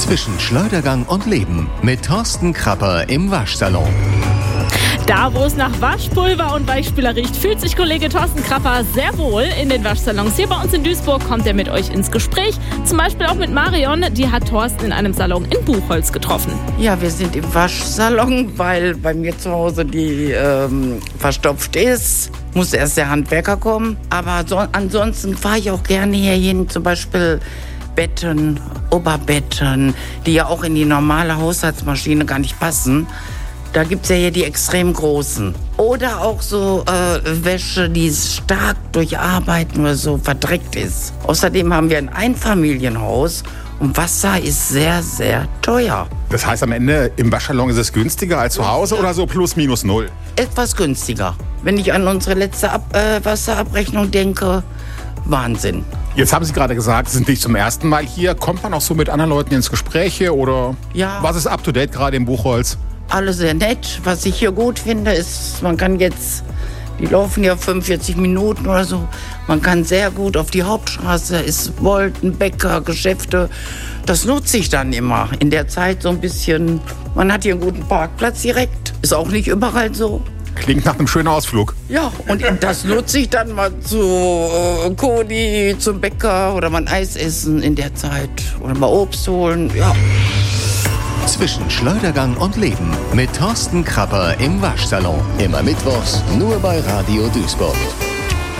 Zwischen Schleudergang und Leben mit Thorsten Krapper im Waschsalon. Da, wo es nach Waschpulver und Weichspüler riecht, fühlt sich Kollege Thorsten Krapper sehr wohl in den Waschsalons. Hier bei uns in Duisburg kommt er mit euch ins Gespräch. Zum Beispiel auch mit Marion, die hat Thorsten in einem Salon in Buchholz getroffen. Ja, wir sind im Waschsalon, weil bei mir zu Hause die verstopft ist. Muss erst der Handwerker kommen. Aber ansonsten fahre ich auch gerne hierhin, zum Beispiel Betten, Oberbetten, die ja auch in die normale Haushaltsmaschine gar nicht passen. Da gibt es ja hier die extrem großen. Oder auch so Wäsche, die stark durch Arbeiten oder so verdreckt ist. Außerdem haben wir ein Einfamilienhaus und Wasser ist sehr, sehr teuer. Das heißt, am Ende im Waschsalon ist es günstiger als zu Hause oder so plus minus null? Etwas günstiger. Wenn ich an unsere letzte Wasserabrechnung denke, Wahnsinn. Jetzt haben Sie gerade gesagt, Sie sind nicht zum ersten Mal hier. Kommt man auch so mit anderen Leuten ins Gespräch oder Ja. Was ist up to date gerade im Buchholz? Alle sehr nett. Was ich hier gut finde, ist, man kann jetzt, die laufen ja 45 Minuten oder so, man kann sehr gut auf die Hauptstraße, ist Wolten, Bäcker, Geschäfte. Das nutze ich dann immer. In der Zeit so ein bisschen, man hat hier einen guten Parkplatz direkt, ist auch nicht überall so. Klingt nach einem schönen Ausflug. Ja, und das nutze ich dann mal zu Kodi, zum Bäcker oder mal ein Eis essen in der Zeit oder mal Obst holen, ja. Zwischen Schleudergang und Leben mit Thorsten Krapper im Waschsalon. Immer mittwochs nur bei Radio Duisburg.